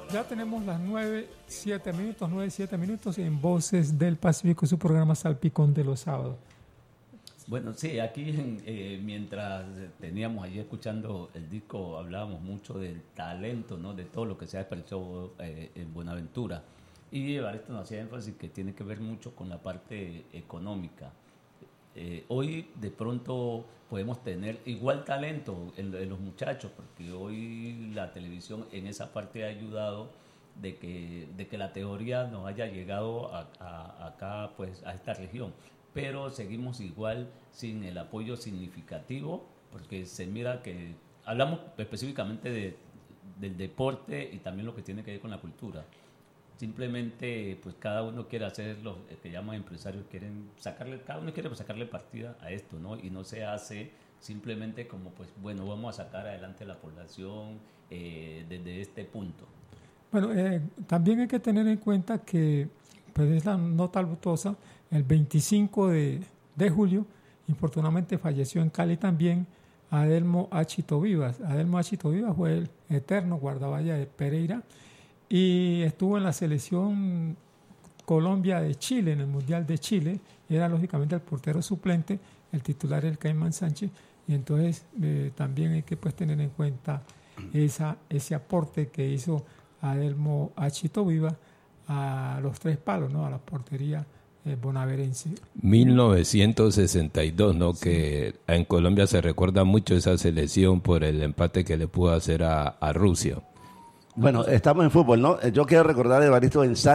Ya tenemos las 9:07 en Voces del Pacífico, su programa Salpicón de los sábados. Bueno, sí, aquí mientras teníamos allí escuchando el disco, hablábamos mucho del talento, ¿no? De todo lo que se ha expresado en Buenaventura. Y Evaristo nos hacía énfasis que tiene que ver mucho con la parte económica. Hoy de pronto podemos tener igual talento en los muchachos, porque hoy la televisión en esa parte ha ayudado de que la teoría nos haya llegado acá, pues, a esta región. Pero seguimos igual sin el apoyo significativo, porque se mira que hablamos específicamente del deporte y también lo que tiene que ver con la cultura. Simplemente, pues cada uno quiere hacer lo que llaman empresarios, cada uno quiere sacarle partida a esto, ¿no? Y no se hace simplemente como, pues, bueno, vamos a sacar adelante la población desde este punto. Bueno, también hay que tener en cuenta que, pues, es la nota luctuosa, el 25 de julio, infortunadamente falleció en Cali también Adelmo Achito Vivas. Adelmo Achito Vivas fue el eterno guardaballa de Pereira y estuvo en la selección Colombia de Chile, en el Mundial de Chile, y era lógicamente el portero suplente, el titular era el Caimán Sánchez, y entonces también hay que, pues, tener en cuenta ese aporte que hizo Adelmo Achito Vivas a los tres palos, ¿no? A la portería bonaverense. 1962, ¿no? Sí. Que en Colombia se recuerda mucho esa selección por el empate que le pudo hacer a Rusia. Bueno, estamos en fútbol, ¿no? Yo quiero recordar, Evaristo, en